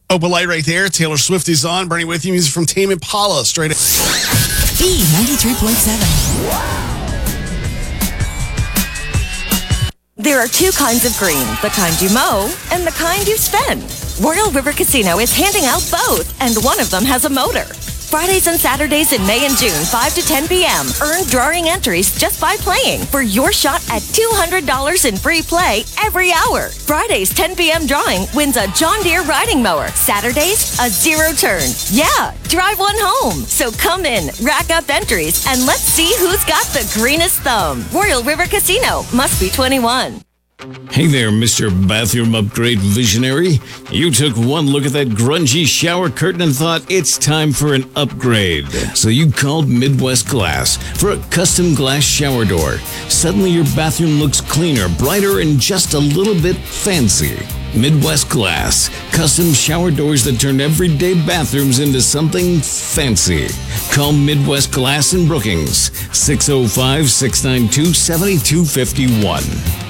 Open light right there. Taylor Swift is on. Bernie with you. Music from Tame Impala. Straight up. B93.7. There are two kinds of green, the kind you mow and the kind you spend. Royal River Casino is handing out both, and one of them has a motor. Fridays and Saturdays in May and June, 5 to 10 p.m. Earn drawing entries just by playing for your shot at $200 in free play every hour. Fridays, 10 p.m. drawing wins a John Deere riding mower. Saturdays, a zero turn. Yeah, drive one home. So come in, rack up entries, and let's see who's got the greenest thumb. Royal River Casino. Must be 21. Hey there, Mr. Bathroom Upgrade Visionary. You took one look at that grungy shower curtain and thought it's time for an upgrade. So you called Midwest Glass for a custom glass shower door. Suddenly your bathroom looks cleaner, brighter, and just a little bit fancy. Midwest Glass, custom shower doors that turn everyday bathrooms into something fancy. Call Midwest Glass in Brookings, 605-692-7251.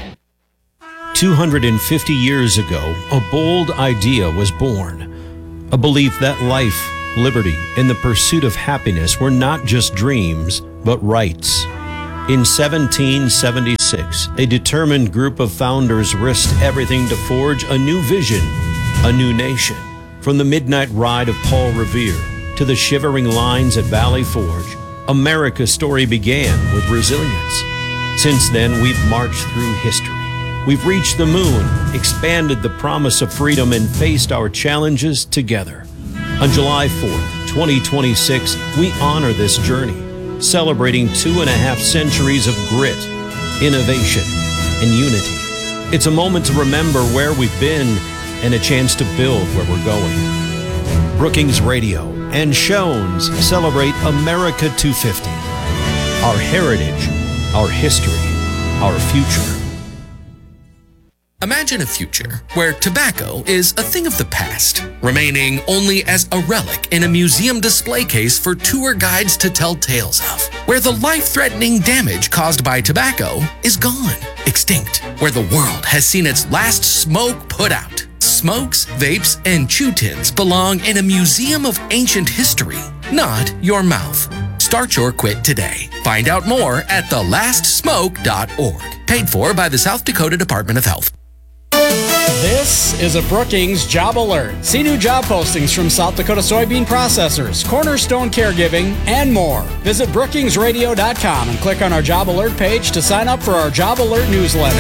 250 years ago, a bold idea was born. A belief that life, liberty, and the pursuit of happiness were not just dreams, but rights. In 1776, a determined group of founders risked everything to forge a new vision, a new nation. From the midnight ride of Paul Revere to the shivering lines at Valley Forge, America's story began with resilience. Since then, we've marched through history. We've reached the moon, expanded the promise of freedom, and faced our challenges together. On July 4th, 2026, we honor this journey, celebrating 2.5 centuries of grit, innovation, and unity. It's a moment to remember where we've been and a chance to build where we're going. Brookings Radio and Shones celebrate America 250. Our heritage, our history, our future. Imagine a future where tobacco is a thing of the past, remaining only as a relic in a museum display case for tour guides to tell tales of, where the life-threatening damage caused by tobacco is gone, extinct, where the world has seen its last smoke put out. Smokes, vapes, and chew tins belong in a museum of ancient history, not your mouth. Start your quit today. Find out more at thelastsmoke.org. Paid for by the South Dakota Department of Health. This is a Brookings Job Alert. See new job postings from South Dakota soybean processors, Cornerstone Caregiving, and more. Visit brookingsradio.com and click on our Job Alert page to sign up for our Job Alert newsletter.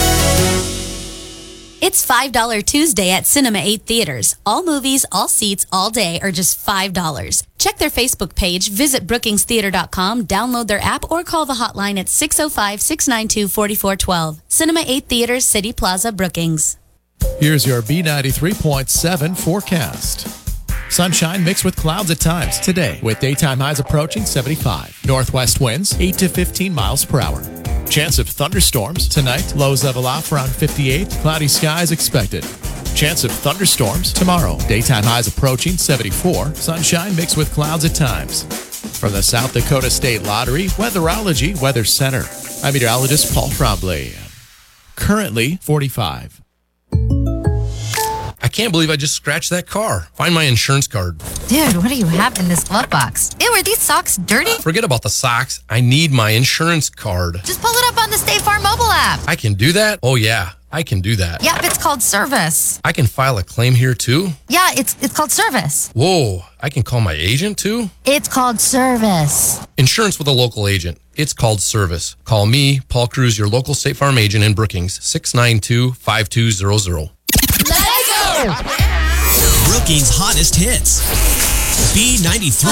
It's $5 Tuesday at Cinema 8 Theaters. All movies, all seats, all day are just $5. Check their Facebook page, visit brookingstheater.com, download their app, or call the hotline at 605-692-4412. Cinema 8 Theaters, City Plaza, Brookings. Here's your B93.7 forecast. Sunshine mixed with clouds at times today, with daytime highs approaching 75. Northwest winds 8 to 15 miles per hour. Chance of thunderstorms tonight, lows level off around 58. Cloudy skies expected. Chance of thunderstorms tomorrow, daytime highs approaching 74. Sunshine mixed with clouds at times. From the South Dakota State Lottery Weatherology Weather Center, I'm meteorologist Paul Trombley. Currently 45. I can't believe I just scratched that car. Find my insurance card. Dude, what do you have in this glove box? Ew, are these socks dirty? Forget about the socks. I need my insurance card. Just pull it up on the State Farm mobile app. I can do that? Oh, yeah. I can do that. Yep, it's called service. I can file a claim here, too? Yeah, it's called service. Whoa, I can call my agent, too? It's called service. Insurance with a local agent. It's called service. Call me, Paul Cruz, your local State Farm agent in Brookings, 692-5200. Brookings' hottest hits. B93.